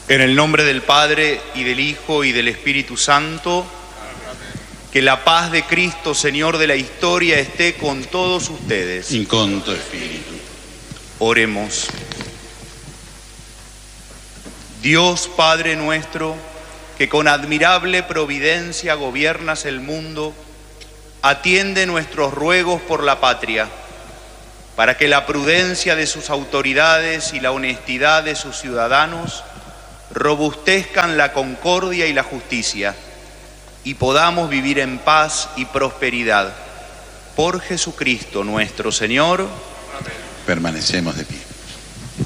En el nombre del Padre, y del Hijo, y del Espíritu Santo, que la paz de Cristo, Señor de la historia, esté con todos ustedes. Y con tu espíritu. Oremos. Dios Padre nuestro, que con admirable providencia gobiernas el mundo, atiende nuestros ruegos por la patria, para que la prudencia de sus autoridades y la honestidad de sus ciudadanos robustezcan la concordia y la justicia, y podamos vivir en paz y prosperidad. Por Jesucristo nuestro Señor. Permanecemos de pie.